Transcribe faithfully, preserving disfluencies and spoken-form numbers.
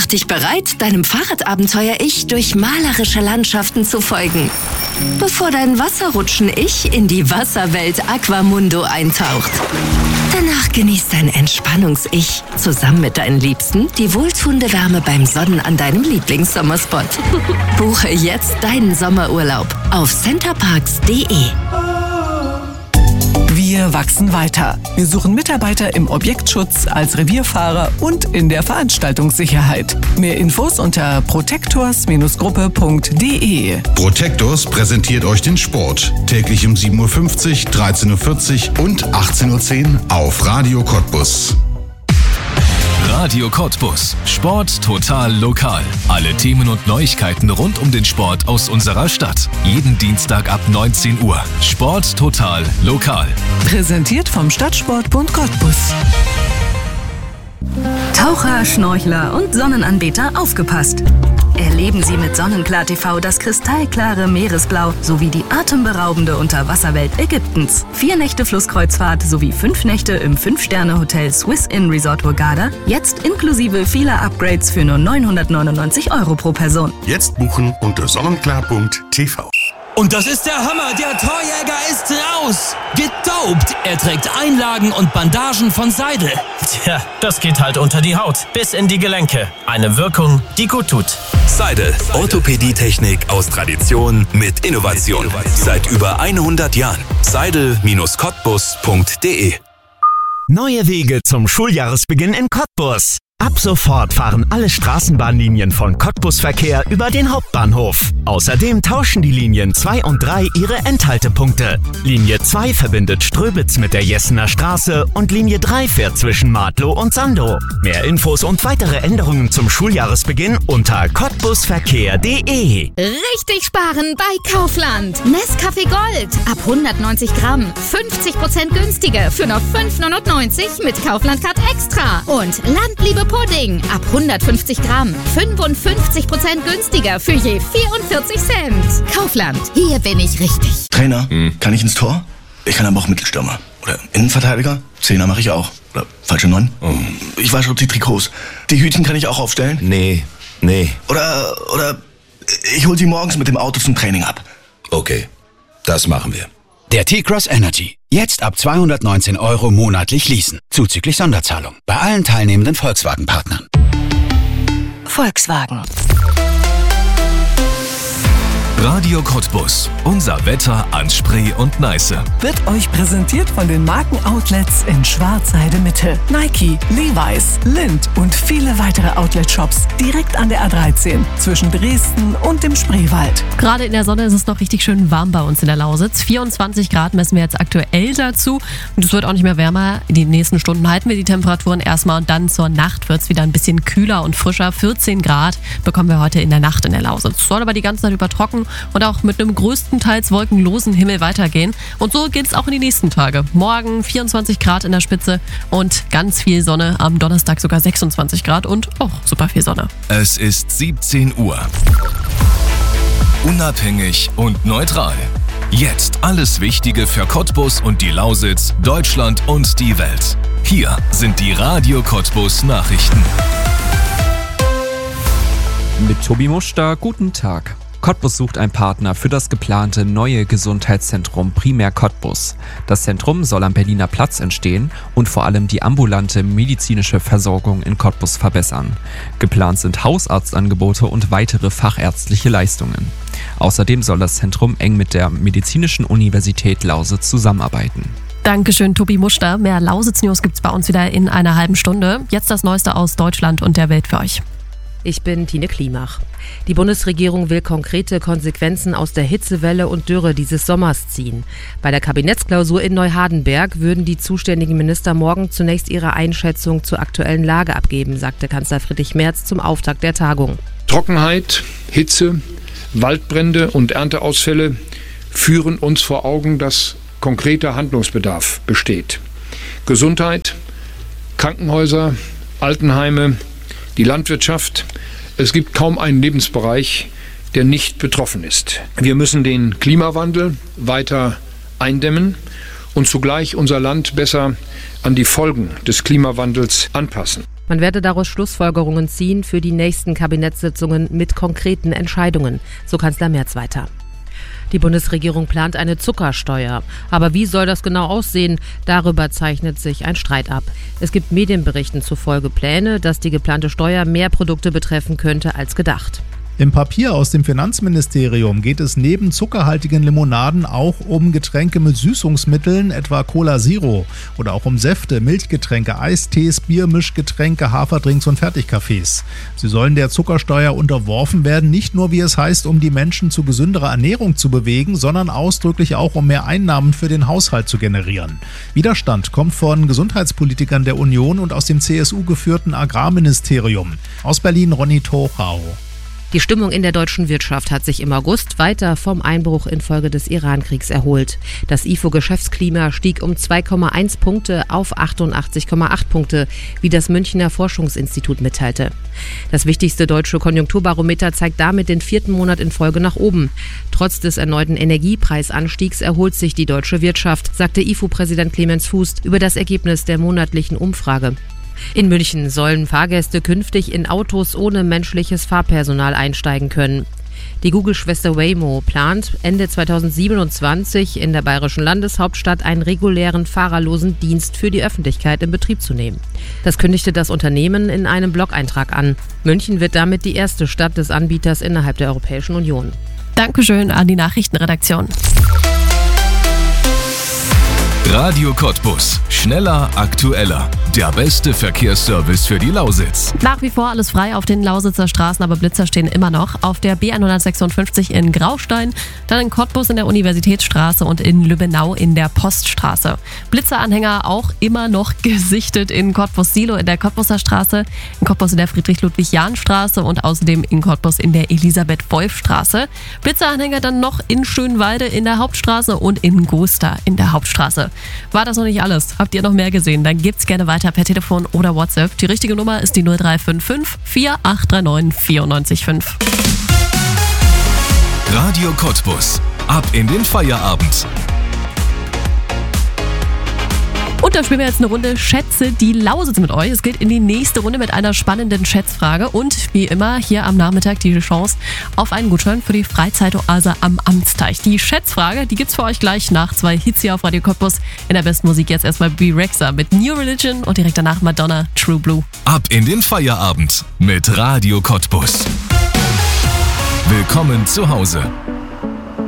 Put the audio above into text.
Mach dich bereit, deinem Fahrradabenteuer-Ich durch malerische Landschaften zu folgen, bevor dein Wasserrutschen-Ich in die Wasserwelt Aquamundo eintaucht. Danach genießt dein Entspannungs-Ich zusammen mit deinen Liebsten die wohltuende Wärme beim Sonnen an deinem Lieblingssommerspot. Buche jetzt deinen Sommerurlaub auf centerparks punkt de. Wir wachsen weiter. Wir suchen Mitarbeiter im Objektschutz, als Revierfahrer und in der Veranstaltungssicherheit. Mehr Infos unter protectors Gruppe punkt de. Protectors präsentiert euch den Sport. Täglich um sieben Uhr fünfzig, dreizehn Uhr vierzig und achtzehn Uhr zehn auf Radio Cottbus. Radio Cottbus. Sport total lokal. Alle Themen und Neuigkeiten rund um den Sport aus unserer Stadt. Jeden Dienstag ab neunzehn Uhr. Sport total lokal. Präsentiert vom Stadtsportbund Cottbus. Taucher, Schnorchler und Sonnenanbeter aufgepasst! Erleben Sie mit Sonnenklar T V das kristallklare Meeresblau sowie die atemberaubende Unterwasserwelt Ägyptens. Vier Nächte Flusskreuzfahrt sowie fünf Nächte im fünf-Sterne-Hotel Swiss Inn Resort Hurghada. Jetzt inklusive vieler Upgrades für nur neunhundertneunundneunzig Euro pro Person. Jetzt buchen unter sonnenklar punkt t v. Und das ist der Hammer, der Torjäger ist raus! Gedopt! Er trägt Einlagen und Bandagen von Seidel. Tja, das geht halt unter die Haut, bis in die Gelenke. Eine Wirkung, die gut tut. Seidel, Orthopädietechnik aus Tradition mit Innovation. Seit über hundert Jahren. Seidel Cottbus punkt de. Neue Wege zum Schuljahresbeginn in Cottbus. Ab sofort fahren alle Straßenbahnlinien von Cottbus Verkehr über den Hauptbahnhof. Außerdem tauschen die Linien zwei und drei ihre Endhaltepunkte. Linie zwei verbindet Ströbitz mit der Jessener Straße und Linie drei fährt zwischen Martlow und Sandow. Mehr Infos und weitere Änderungen zum Schuljahresbeginn unter cottbusverkehr punkt de. Richtig sparen bei Kaufland. Nescafé Gold ab hundertneunzig Gramm. fünfzig Prozent günstiger für nur fünf neunundneunzig mit Kaufland-Card Extra. Und Landliebe Pudding ab hundertfünfzig Gramm. fünfundfünfzig Prozent günstiger für je vierundvierzig Cent. Kaufland, hier bin ich richtig. Trainer, hm. kann ich ins Tor? Ich kann aber auch Mittelstürmer. Oder Innenverteidiger? Zehner mache ich auch. Oder falsche Neun? Oh. Ich wasche auch die Trikots. Die Hütchen kann ich auch aufstellen? Nee, nee. Oder, oder ich hol sie morgens mit dem Auto zum Training ab. Okay, das machen wir. Der T-Cross Energy. Jetzt ab zweihundertneunzehn Euro monatlich leasen. Zuzüglich Sonderzahlung. Bei allen teilnehmenden Volkswagen-Partnern. Volkswagen. Radio Cottbus. Unser Wetter an Spree und Neiße. Wird euch präsentiert von den Markenoutlets in Schwarzheide Mitte. Nike, Levi's, Lindt und viele weitere Outlet-Shops direkt an der A dreizehn zwischen Dresden und dem Spreewald. Gerade in der Sonne ist es noch richtig schön warm bei uns in der Lausitz. vierundzwanzig Grad messen wir jetzt aktuell dazu. Und es wird auch nicht mehr wärmer. In den nächsten Stunden halten wir die Temperaturen erstmal und dann zur Nacht wird es wieder ein bisschen kühler und frischer. vierzehn Grad bekommen wir heute in der Nacht in der Lausitz. Soll aber die ganze Zeit über trocken und auch mit einem größtenteils wolkenlosen Himmel weitergehen. Und so geht es auch in die nächsten Tage. Morgen vierundzwanzig Grad in der Spitze und ganz viel Sonne. Am Donnerstag sogar sechsundzwanzig Grad und auch super viel Sonne. Es ist siebzehn Uhr. Unabhängig und neutral. Jetzt alles Wichtige für Cottbus und die Lausitz, Deutschland und die Welt. Hier sind die Radio Cottbus Nachrichten. Mit Tobi Muster, guten Tag. Cottbus sucht einen Partner für das geplante neue Gesundheitszentrum Primär Cottbus. Das Zentrum soll am Berliner Platz entstehen und vor allem die ambulante medizinische Versorgung in Cottbus verbessern. Geplant sind Hausarztangebote und weitere fachärztliche Leistungen. Außerdem soll das Zentrum eng mit der Medizinischen Universität Lausitz zusammenarbeiten. Dankeschön, Tobi Muster. Mehr Lausitz-News gibt's bei uns wieder in einer halben Stunde. Jetzt das Neueste aus Deutschland und der Welt für euch. Ich bin Tine Klimach. Die Bundesregierung will konkrete Konsequenzen aus der Hitzewelle und Dürre dieses Sommers ziehen. Bei der Kabinettsklausur in Neuhardenberg würden die zuständigen Minister morgen zunächst ihre Einschätzung zur aktuellen Lage abgeben, sagte Kanzler Friedrich Merz zum Auftakt der Tagung. Trockenheit, Hitze, Waldbrände und Ernteausfälle führen uns vor Augen, dass konkreter Handlungsbedarf besteht. Gesundheit, Krankenhäuser, Altenheime, die Landwirtschaft. Es gibt kaum einen Lebensbereich, der nicht betroffen ist. Wir müssen den Klimawandel weiter eindämmen und zugleich unser Land besser an die Folgen des Klimawandels anpassen. Man werde daraus Schlussfolgerungen ziehen für die nächsten Kabinettssitzungen mit konkreten Entscheidungen, so Kanzler Merz weiter. Die Bundesregierung plant eine Zuckersteuer. Aber wie soll das genau aussehen? Darüber zeichnet sich ein Streit ab. Es gibt Medienberichten zufolge Pläne, dass die geplante Steuer mehr Produkte betreffen könnte als gedacht. Im Papier aus dem Finanzministerium geht es neben zuckerhaltigen Limonaden auch um Getränke mit Süßungsmitteln, etwa Cola Zero, oder auch um Säfte, Milchgetränke, Eistees, Biermischgetränke, Haferdrinks und Fertigkaffees. Sie sollen der Zuckersteuer unterworfen werden, nicht nur, wie es heißt, um die Menschen zu gesünderer Ernährung zu bewegen, sondern ausdrücklich auch, um mehr Einnahmen für den Haushalt zu generieren. Widerstand kommt von Gesundheitspolitikern der Union und aus dem C S U-geführten Agrarministerium. Aus Berlin Ronny Tochau. Die Stimmung in der deutschen Wirtschaft hat sich im August weiter vom Einbruch infolge des Iran-Kriegs erholt. Das I F O-Geschäftsklima stieg um zwei Komma eins Punkte auf achtundachtzig Komma acht Punkte, wie das Münchner Forschungsinstitut mitteilte. Das wichtigste deutsche Konjunkturbarometer zeigt damit den vierten Monat in Folge nach oben. Trotz des erneuten Energiepreisanstiegs erholt sich die deutsche Wirtschaft, sagte I F O-Präsident Clemens Fuß über das Ergebnis der monatlichen Umfrage. In München sollen Fahrgäste künftig in Autos ohne menschliches Fahrpersonal einsteigen können. Die Google-Schwester Waymo plant, Ende zweitausendsiebenundzwanzig in der bayerischen Landeshauptstadt einen regulären fahrerlosen Dienst für die Öffentlichkeit in Betrieb zu nehmen. Das kündigte das Unternehmen in einem Blog-Eintrag an. München wird damit die erste Stadt des Anbieters innerhalb der Europäischen Union. Dankeschön an die Nachrichtenredaktion. Radio Cottbus. Schneller, aktueller. Der beste Verkehrsservice für die Lausitz. Nach wie vor alles frei auf den Lausitzer Straßen, aber Blitzer stehen immer noch. Auf der B hundertsechsundfünfzig in Graustein, dann in Cottbus in der Universitätsstraße und in Lübbenau in der Poststraße. Blitzeranhänger auch immer noch gesichtet in Cottbus-Silo in der Cottbuser Straße, in Cottbus in der Friedrich-Ludwig-Jahn-Straße und außerdem in Cottbus in der Elisabeth-Wolf-Straße. Blitzeranhänger dann noch in Schönwalde in der Hauptstraße und in Gosta in der Hauptstraße. War das noch nicht alles? Habt ihr noch mehr gesehen? Dann gibt's gerne weiter per Telefon oder WhatsApp. Die richtige Nummer ist die null drei fünf fünf vier acht drei neun vier neun fünf. Radio Cottbus. Ab in den Feierabend. Und da spielen wir jetzt eine Runde Schätze die Lausitz mit euch. Es geht in die nächste Runde mit einer spannenden Schätzfrage und wie immer hier am Nachmittag die Chance auf einen Gutschein für die Freizeitoase am Amtsteich. Die Schätzfrage, die gibt's für euch gleich nach zwei Hits hier auf Radio Cottbus. In der besten Musik jetzt erstmal B-Rexa mit New Religion und direkt danach Madonna, True Blue. Ab in den Feierabend mit Radio Cottbus. Willkommen zu Hause.